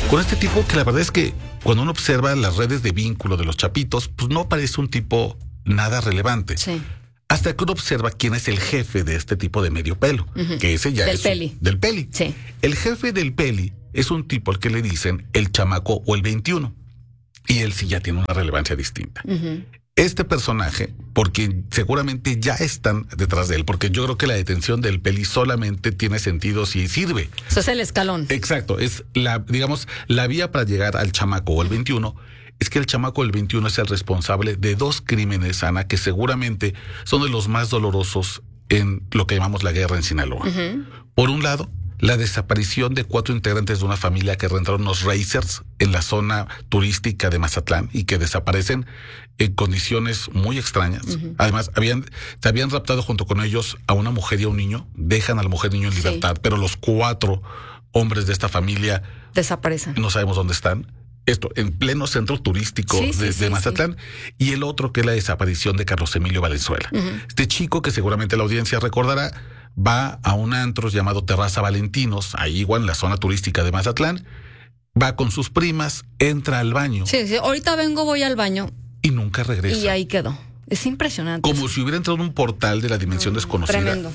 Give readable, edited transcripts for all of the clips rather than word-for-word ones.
Con este tipo que la verdad es que cuando uno observa las redes de vínculo de los chapitos, pues no parece un tipo nada relevante. Sí. Hasta que uno observa quién es el jefe de este tipo de medio pelo, que ese ya Del es Peli. del Peli. Sí. El jefe del Peli es un tipo al que le dicen el chamaco o el 21. Y él sí ya tiene una relevancia distinta. Este personaje, porque seguramente ya están detrás de él, porque yo creo que la detención del Peli solamente tiene sentido si sirve. Eso es el escalón. Exacto, es digamos, la vía para llegar al chamaco o el 21, es que el chamaco del 21 es el responsable de 2 crímenes, Ana, que seguramente son de los más dolorosos en lo que llamamos la guerra en Sinaloa. Por un lado, la desaparición de 4 integrantes de una familia que rentaron unos racers en la zona turística de Mazatlán y que desaparecen en condiciones muy extrañas. Además, se habían raptado junto con ellos a una mujer y a un niño. Dejan a la mujer y niño en libertad, pero los 4 hombres de esta familia desaparecen. No sabemos dónde están. Esto en pleno centro turístico de Mazatlán. Y el otro, que es la desaparición de Carlos Emilio Valenzuela. Este chico, que seguramente la audiencia recordará, va a un antro llamado Terraza Valentinos, ahí igual en la zona turística de Mazatlán, va con sus primas, entra al baño. Sí, ahorita vengo, voy al baño. Y nunca regresa. Y ahí quedó. Es impresionante. Como si hubiera entrado en un portal de la dimensión desconocida. Tremendo.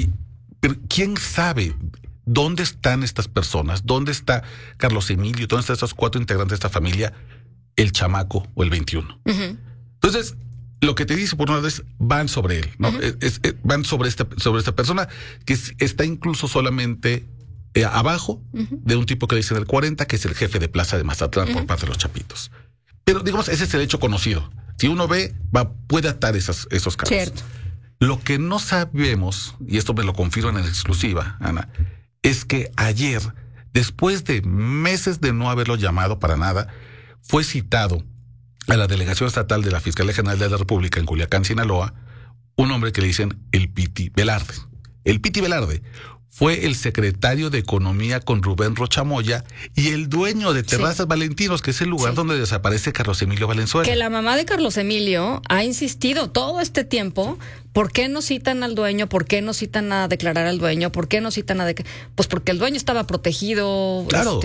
Pero ¿quién sabe dónde están estas personas? ¿Dónde está Carlos Emilio? ¿Dónde están estos 4 integrantes de esta familia? El chamaco o el 21. Entonces, lo que te dice por una vez, van sobre él, ¿no? Van sobre esta persona que está incluso solamente abajo de un tipo que dice en el 40, que es el jefe de plaza de Mazatlán por parte de los chapitos. Pero digamos, ese es el hecho conocido. Si uno ve, puede atar esos casos. Cierto. Lo que no sabemos, y esto me lo confirman en exclusiva, Ana, es que ayer, después de meses de no haberlo llamado para nada, fue citado a la Delegación Estatal de la Fiscalía General de la República en Culiacán, Sinaloa, un hombre que le dicen el Piti Velarde. El Piti Velarde fue el secretario de Economía con Rubén Rochamoya y el dueño de Terrazas Valentinos, que es el lugar donde desaparece Carlos Emilio Valenzuela. Que la mamá de Carlos Emilio ha insistido todo este tiempo, ¿por qué no citan al dueño? ¿Por qué no citan a declarar al dueño? ¿Por qué no citan a Pues porque el dueño estaba protegido, claro,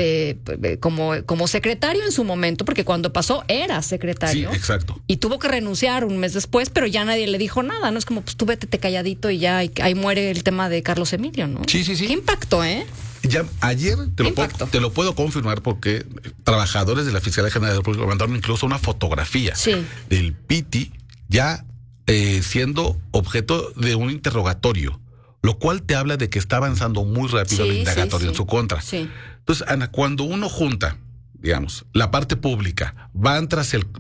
como secretario en su momento, porque cuando pasó era secretario. Sí, exacto. Y tuvo que renunciar un mes después, pero ya nadie le dijo nada, ¿no? Es como, pues tú vete calladito y ya, ahí muere el tema de Carlos Emilio, ¿no? Sí. Qué impacto, ¿eh? Ya ayer te lo puedo confirmar porque trabajadores de la Fiscalía General de la República mandaron incluso una fotografía del Piti ya siendo objeto de un interrogatorio, lo cual te habla de que está avanzando muy rápido el indagatorio en su contra. Entonces, Ana, cuando uno junta, digamos, la parte pública, van tras el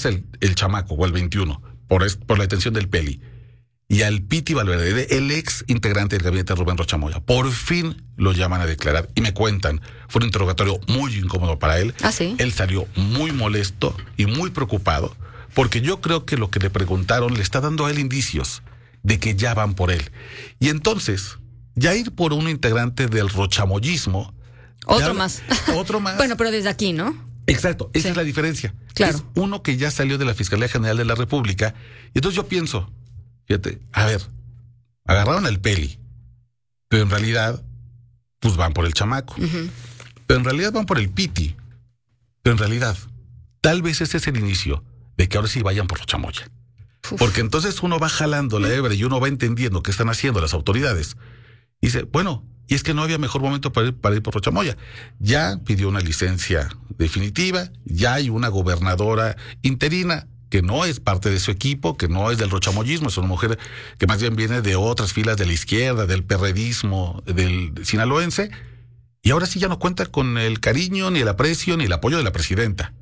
chamaco o el 21 por la detención del Peli, y al Piti Valverde, el ex integrante del gabinete de Rubén Rochamoya, por fin lo llaman a declarar y me cuentan, fue un interrogatorio muy incómodo para él. Él salió muy molesto y muy preocupado, porque yo creo que lo que le preguntaron le está dando a él indicios de que ya van por él. Y entonces, ya ir por un integrante del rochamoyismo... Otro más. Bueno, pero desde aquí, ¿no? Exacto, esa es la diferencia. Claro. Es uno que ya salió de la Fiscalía General de la República. Y entonces yo pienso, fíjate, a ver, agarraron al Peli, pero en realidad, pues van por el chamaco. Pero en realidad van por el Piti. Pero en realidad, tal vez ese es el inicio de que ahora sí vayan por Rochamoya. Porque entonces uno va jalando la hebra y uno va entendiendo qué están haciendo las autoridades. Y dice, bueno, y es que no había mejor momento para ir por Rochamoya. Ya pidió una licencia definitiva, ya hay una gobernadora interina que no es parte de su equipo, que no es del rochamoyismo, es una mujer que más bien viene de otras filas de la izquierda, del perredismo, del sinaloense, y ahora sí ya no cuenta con el cariño, ni el aprecio, ni el apoyo de la presidenta.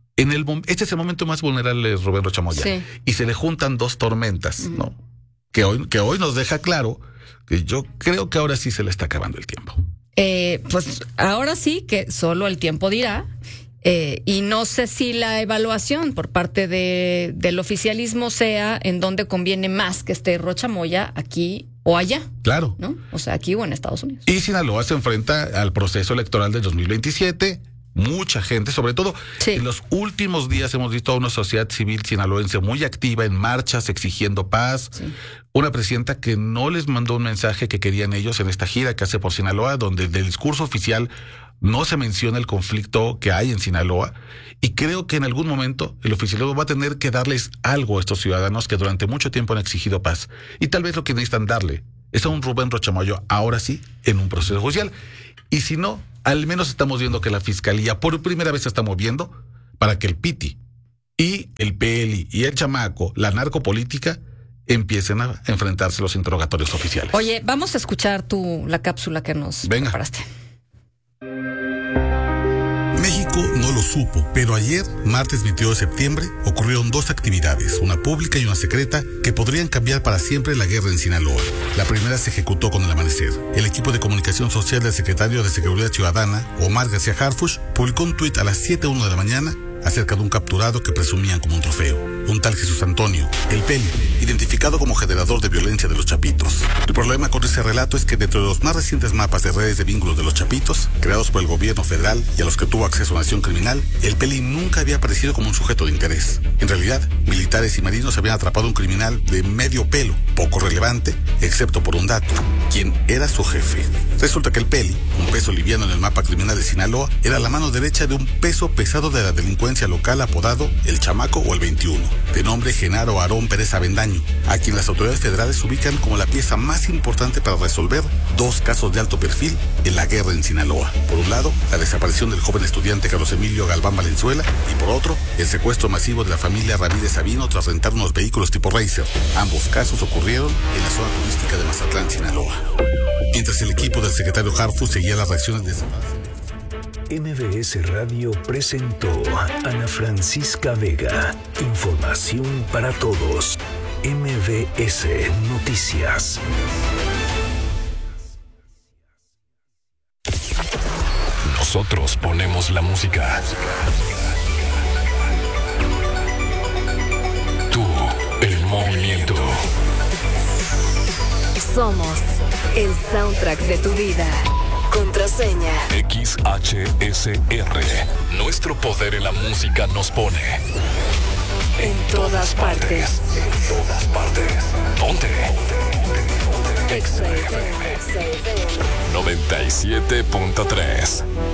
Este es el momento más vulnerable de Rubén Rochamoya. Y se le juntan 2 tormentas, ¿no? Que hoy nos deja claro que yo creo que ahora sí se le está acabando el tiempo. Pues ahora sí que solo el tiempo dirá. Y no sé si la evaluación por parte del oficialismo sea en donde conviene más que esté Rochamoya, aquí o allá. Claro. ¿No? O sea, aquí o en Estados Unidos. Y Sinaloa se enfrenta al proceso electoral del 2027. Mucha gente, sobre todo en los últimos días hemos visto a una sociedad civil sinaloense muy activa en marchas exigiendo paz. Una presidenta que no les mandó un mensaje que querían ellos en esta gira que hace por Sinaloa, donde del discurso oficial no se menciona el conflicto que hay en Sinaloa, y creo que en algún momento el oficialismo va a tener que darles algo a estos ciudadanos que durante mucho tiempo han exigido paz, y tal vez lo que necesitan darle es a un Rubén Rocha Moya, ahora sí, en un proceso judicial. Y si no, al menos estamos viendo que la Fiscalía por primera vez se está moviendo para que el Piti y el Peli y el chamaco, la narcopolítica, empiecen a enfrentarse a los interrogatorios oficiales. Oye, vamos a escuchar la cápsula que nos preparaste. México no lo supo, pero ayer, martes 22 de septiembre, ocurrieron 2 actividades, una pública y una secreta, que podrían cambiar para siempre la guerra en Sinaloa. La primera se ejecutó con el amanecer. El equipo de comunicación social del secretario de Seguridad Ciudadana, Omar García Harfuch, publicó un tuit a las 7:01 de la mañana acerca de un capturado que presumían como un trofeo, un tal Jesús Antonio, el Peli, identificado como generador de violencia de los Chapitos. El problema con ese relato es que dentro de los más recientes mapas de redes de vínculos de los Chapitos, creados por el gobierno federal y a los que tuvo acceso a Nación Criminal, el Peli nunca había aparecido como un sujeto de interés. En realidad, militares y marinos habían atrapado a un criminal de medio pelo, poco relevante, excepto por un dato: quién era su jefe. Resulta que el Peli, un peso liviano en el mapa criminal de Sinaloa, era la mano derecha de un peso pesado de la delincuencia local apodado El Chamaco o el 21, de nombre Genaro Aarón Pérez Avendaño, a quien las autoridades federales ubican como la pieza más importante para resolver 2 casos de alto perfil en la guerra en Sinaloa. Por un lado, la desaparición del joven estudiante Carlos Emilio Galván Valenzuela, y por otro, el secuestro masivo de la familia Ramírez Sabino tras rentar unos vehículos tipo Racer. Ambos casos ocurrieron en la zona turística de Mazatlán, Sinaloa. Mientras el equipo del secretario Harfuch seguía las reacciones de MBS Radio presentó Ana Francisca Vega. Información para todos. MBS Noticias. Nosotros ponemos la música. Tú, el movimiento. Somos el soundtrack de tu vida. Contraseña XHSR. Nuestro poder en la música nos pone en todas partes. En todas partes. ¿Dónde? XFM 97.3.